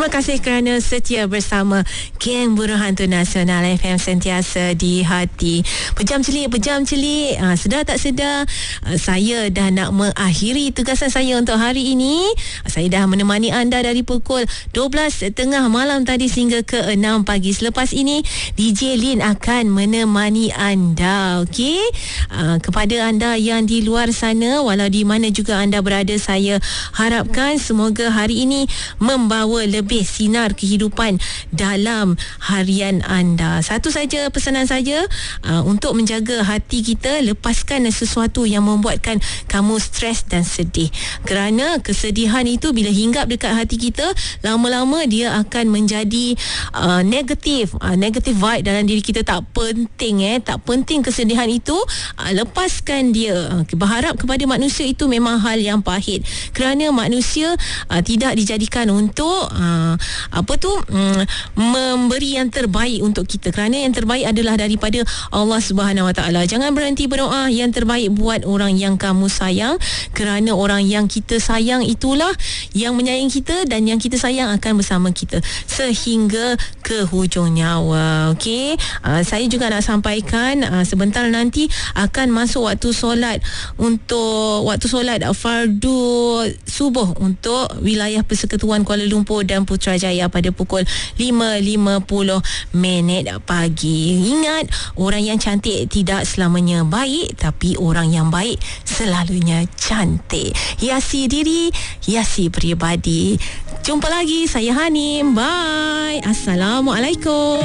Terima kasih kerana setia bersama Geng Buruh Hantu Nasional FM, sentiasa di hati. Pejam celik sedar tak sedar, saya dah nak mengakhiri tugasan saya untuk hari ini. Saya dah menemani anda dari pukul 12.30 malam tadi sehingga ke 6 pagi. Selepas ini DJ Lin akan menemani anda. Okey, kepada anda yang di luar sana, walau di mana juga anda berada, saya harapkan semoga hari ini membawa lebih sinar kehidupan dalam harian anda. Satu saja pesanan saya, untuk menjaga hati kita, lepaskan sesuatu yang membuatkan kamu stres dan sedih. Kerana kesedihan itu bila hinggap dekat hati kita, lama-lama dia akan menjadi negatif vibe dalam diri kita. Tak penting kesedihan itu. Lepaskan dia. Berharap kepada manusia itu memang hal yang pahit, kerana manusia tidak dijadikan untuk memberi yang terbaik untuk kita, kerana yang terbaik adalah daripada Allah Subhanahu Wa Taala. Jangan berhenti berdoa yang terbaik buat orang yang kamu sayang, kerana orang yang kita sayang itulah yang menyayangi kita, dan yang kita sayang akan bersama kita sehingga ke hujung nyawa. Okey, saya juga nak sampaikan sebentar nanti akan masuk waktu solat, untuk waktu solat fardu subuh untuk wilayah Persekutuan Kuala Lumpur dan Putrajaya pada pukul 5.50 pagi. Ingat, orang yang cantik tidak selamanya baik, tapi orang yang baik selalunya cantik. Hiasi diri, hiasi peribadi. Jumpa lagi, saya Hanim. Bye. Assalamualaikum.